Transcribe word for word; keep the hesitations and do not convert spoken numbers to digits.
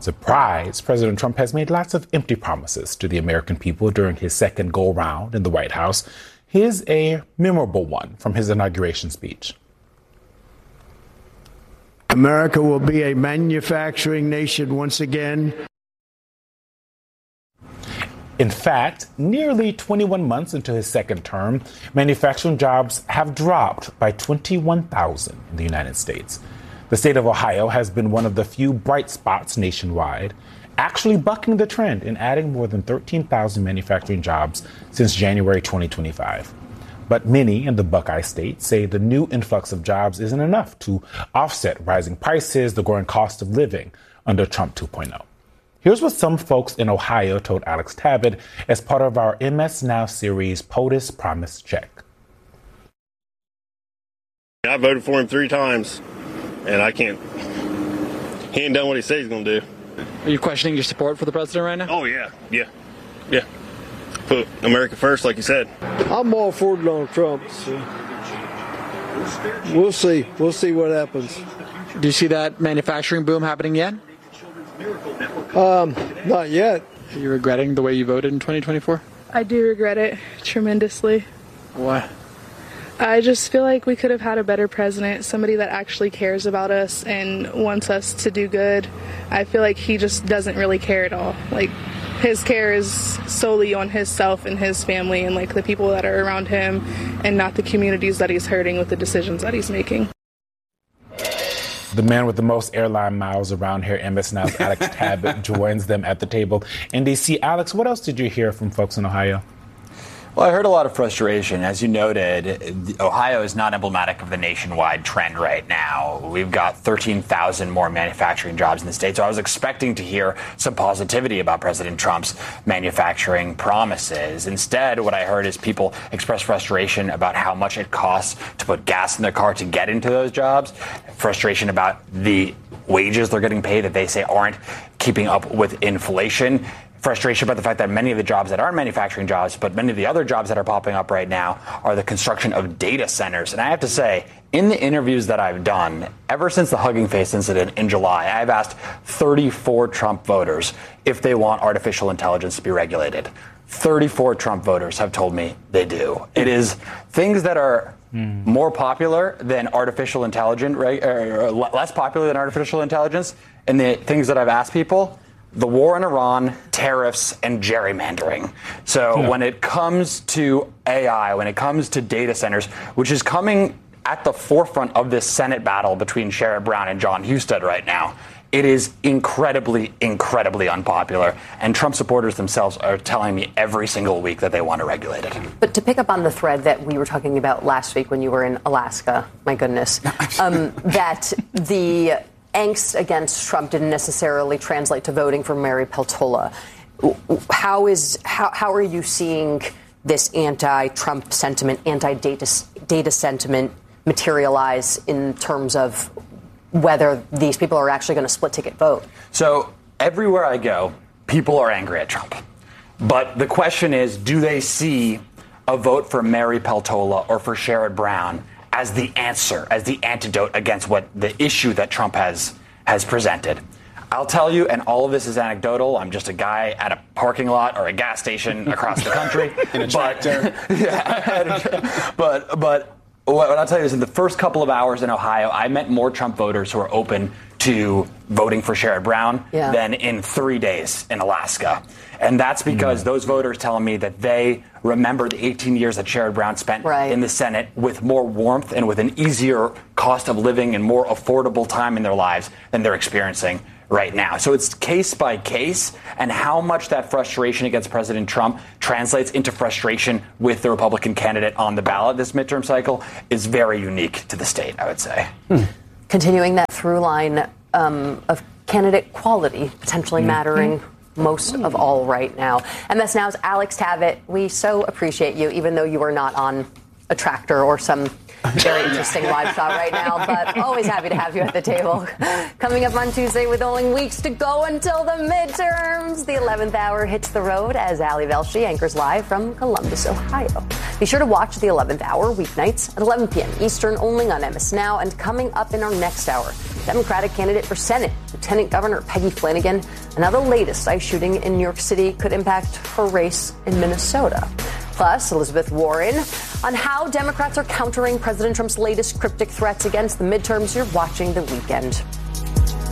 Surprise, President Trump has made lots of empty promises to the American people during his second go-round in the White House. Here's a memorable one from his inauguration speech. America will be a manufacturing nation once again. In fact, nearly twenty-one months into his second term, manufacturing jobs have dropped by twenty-one thousand in the United States. The state of Ohio has been one of the few bright spots nationwide, actually bucking the trend and adding more than thirteen thousand manufacturing jobs since January twenty twenty-five. But many in the Buckeye State say the new influx of jobs isn't enough to offset rising prices, the growing cost of living under Trump two point oh. Here's what some folks in Ohio told Alex Tabbitt as part of our M S Now series POTUS Promise Check. I voted for him three times, and I can't. He ain't done what he said he's going to do. Are you questioning your support for the president right now? Oh, yeah. Yeah. Yeah. Put America first, like you said. I'm all for Donald Trump. So we'll see. We'll see what happens. Do you see that manufacturing boom happening yet? Um, not yet. Are you regretting the way you voted in twenty twenty-four? I do regret it tremendously. Why? I just feel like we could have had a better president, somebody that actually cares about us and wants us to do good. I feel like he just doesn't really care at all. Like, his care is solely on himself and his family and, like, the people that are around him and not the communities that he's hurting with the decisions that he's making. The man with the most airline miles around here, M S Now's Alex Tabbitt, joins them at the table in D C. Alex, what else did you hear from folks in Ohio? Well, I heard a lot of frustration. As you noted, Ohio is not emblematic of the nationwide trend right now. We've got thirteen thousand more manufacturing jobs in the state, so I was expecting to hear some positivity about President Trump's manufacturing promises. Instead, what I heard is people express frustration about how much it costs to put gas in their car to get into those jobs, frustration about the wages they're getting paid that they say aren't keeping up with inflation, frustration about the fact that many of the jobs that aren't manufacturing jobs, but many of the other jobs that are popping up right now are the construction of data centers. And I have to say, in the interviews that I've done, ever since the Hugging Face incident in July, I've asked thirty-four Trump voters if they want artificial intelligence to be regulated. thirty-four Trump voters have told me they do. It is things that are mm. more popular than artificial intelligence, right, or less popular than artificial intelligence. And the things that I've asked people, the war in Iran, tariffs, and gerrymandering. So yeah. when it comes to A I, when it comes to data centers, which is coming at the forefront of this Senate battle between Sherrod Brown and Jon Husted right now, it is incredibly, incredibly unpopular. And Trump supporters themselves are telling me every single week that they want to regulate it. But to pick up on the thread that we were talking about last week when you were in Alaska, my goodness, um, that the angst against Trump didn't necessarily translate to voting for Mary Peltola. How is how how are you seeing this anti-Trump sentiment, anti-data data sentiment materialize in terms of whether these people are actually going to split ticket vote? So everywhere I go, people are angry at Trump. But the question is, do they see a vote for Mary Peltola or for Sherrod Brown as the answer, as the antidote against what the issue that Trump has has presented? I'll tell you, and all of this is anecdotal, I'm just a guy at a parking lot or a gas station across the country. In a tractor. But, yeah, but, but what I'll tell you is in the first couple of hours in Ohio, I met more Trump voters who are open to voting for Sherrod Brown yeah. than in three days in Alaska. And that's because mm. those voters telling me that they remember the eighteen years that Sherrod Brown spent right. in the Senate with more warmth and with an easier cost of living and more affordable time in their lives than they're experiencing right now. So it's case by case, and how much that frustration against President Trump translates into frustration with the Republican candidate on the ballot this midterm cycle is very unique to the state, I would say. Hmm. Continuing that through line um, of candidate quality potentially mm-hmm. mattering most of all right now. M S Now's Alex Tabbitt, we so appreciate you, even though you are not on a tractor or some very interesting live shot right now, but always happy to have you at the table. Coming up on Tuesday with only weeks to go until the midterms, the eleventh hour hits the road as Ali Velshi anchors live from Columbus, Ohio. Be sure to watch the eleventh hour weeknights at eleven p.m. Eastern only on M S Now, and coming up in our next hour, Democratic candidate for Senate, Lieutenant Governor Peggy Flanagan, and how the latest ICE shooting in New York City could impact her race in Minnesota. Plus, Elizabeth Warren on how Democrats are countering President Trump's latest cryptic threats against the midterms. You're watching The Weekend.